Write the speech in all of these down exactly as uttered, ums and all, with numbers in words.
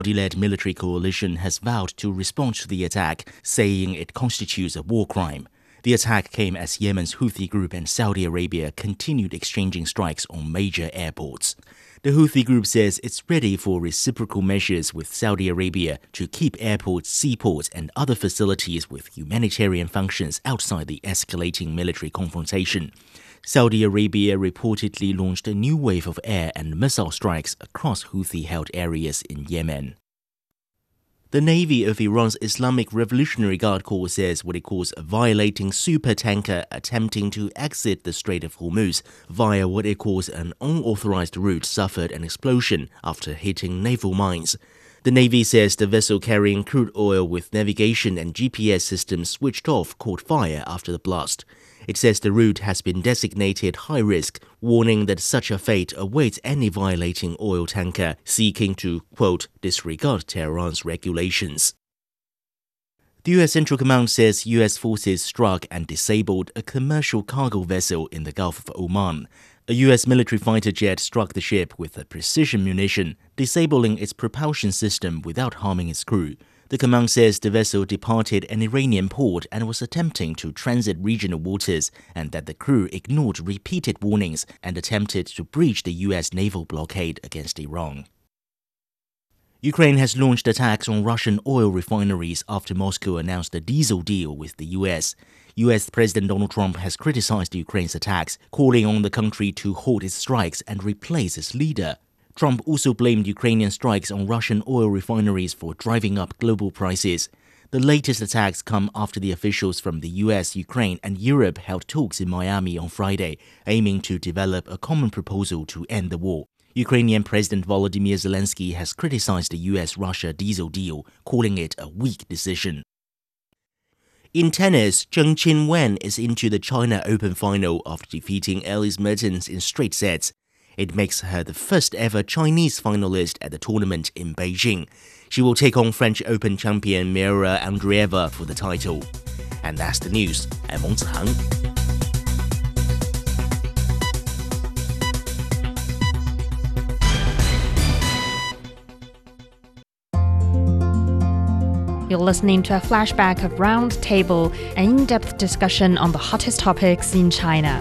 Saudi-led military coalition has vowed to respond to the attack, saying it constitutes a war crime. The attack came as Yemen's Houthi group and Saudi Arabia continued exchanging strikes on major airports. The Houthi group says it's ready for reciprocal measures with Saudi Arabia to keep airports, seaports and other facilities with humanitarian functions outside the escalating military confrontation. Saudi Arabia reportedly launched a new wave of air and missile strikes across Houthi-held areas in Yemen. The Navy of Iran's Islamic Revolutionary Guard Corps says what it calls a violating supertanker attempting to exit the Strait of Hormuz via what it calls an unauthorized route suffered an explosion after hitting naval mines. The Navy says the vessel carrying crude oil with navigation and G P S systems switched off caught fire after the blast. It says the route has been designated high risk, warning that such a fate awaits any violating oil tanker seeking to, quote, disregard Tehran's regulations. The U S Central Command says U S forces struck and disabled a commercial cargo vessel in the Gulf of Oman. A U S military fighter jet struck the ship with a precision munition, disabling its propulsion system without harming its crew. The command says the vessel departed an Iranian port and was attempting to transit regional waters, and that the crew ignored repeated warnings and attempted to breach the U S naval blockade against Iran. Ukraine has launched attacks on Russian oil refineries after Moscow announced a diesel deal with the U S. U S President Donald Trump has criticized Ukraine's attacks, calling on the country to halt its strikes and replace its leader. Trump also blamed Ukrainian strikes on Russian oil refineries for driving up global prices. The latest attacks come after the officials from the U S, Ukraine, and Europe held talks in Miami on Friday, aiming to develop a common proposal to end the war. Ukrainian President Volodymyr Zelensky has criticized the U S-Russia diesel deal, calling it a weak decision. In tennis, Zheng Qinwen is into the China Open final after defeating Elise Mertens in straight sets. It makes her the first ever Chinese finalist at the tournament in Beijing. She will take on French Open champion Mira Andreeva for the title. And that's the news. I'm Meng Zihang. You're listening to a flashback of Roundtable, an in-depth discussion on the hottest topics in China.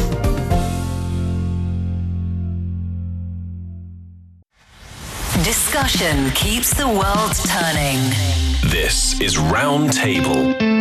Discussion keeps the world turning. This is Roundtable.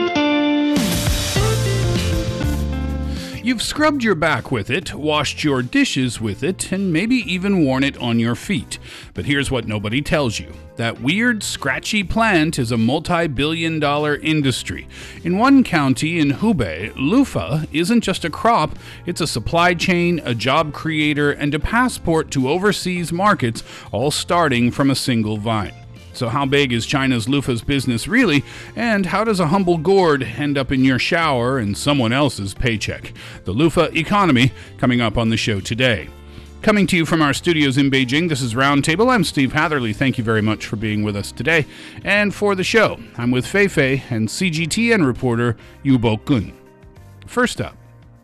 You've scrubbed your back with it, washed your dishes with it, and maybe even worn it on your feet. But here's what nobody tells you. That weird, scratchy plant is a multi-billion dollar industry. In one county in Hubei, loofah isn't just a crop, it's a supply chain, a job creator, and a passport to overseas markets, all starting from a single vine. So how big is China's loofah's business really, and how does a humble gourd end up in your shower and someone else's paycheck? The loofah economy, coming up on the show today. Coming to you from our studios in Beijing, this is Roundtable. I'm Steve Hatherley. Thank you very much for being with us today. And for the show, I'm with Fei Fei and C G T N reporter Yu Bo-kun. First up.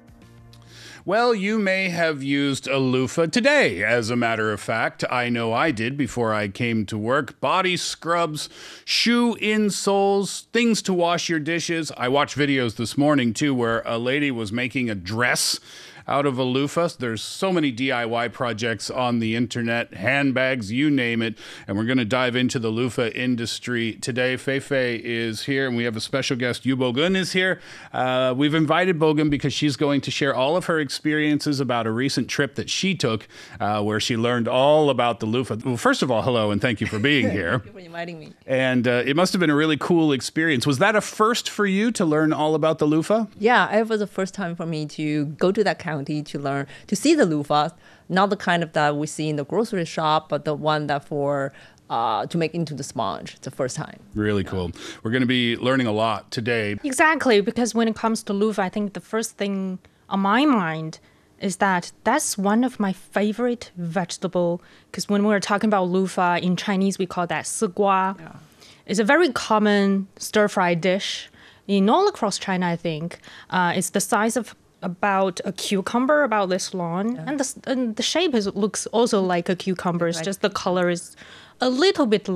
Well, you may have used a loofah today, as a matter of fact. I know I did before I came to work. Body scrubs, shoe insoles, things to wash your dishes. I watched videos this morning, too, where a lady was making a dress out of a loofah. There's so many D I Y projects on the internet, handbags, you name it. And we're going to dive into the loofah industry today. Fei Fei is here, and we have a special guest. Yu Bo-kun is here. Uh, we've invited Bo-kun because she's going to share all of her experiences about a recent trip that she took uh, where she learned all about the loofah. Well, first of all, hello, and thank you for being here. Thank you for inviting me. And uh, it must have been a really cool experience. Was that a first for you to learn all about the loofah? Yeah, it was the first time for me to go to that county to learn, to see the loofah, not the kind of that we see in the grocery shop, but the one that for uh, to make into the sponge. It's the first time. Really cool. We're going to be learning a lot today. Exactly, because when it comes to loofah, I think the first thing on my mind is that that's one of my favorite vegetable, because when we're talking about loofah, in Chinese we call that sigua. Yeah. It's a very common stir-fry dish in all across China, I think. Uh, it's the size of about a cucumber, about this long, yeah. and the and the shape is looks also like a cucumber. It's just the color is a little bit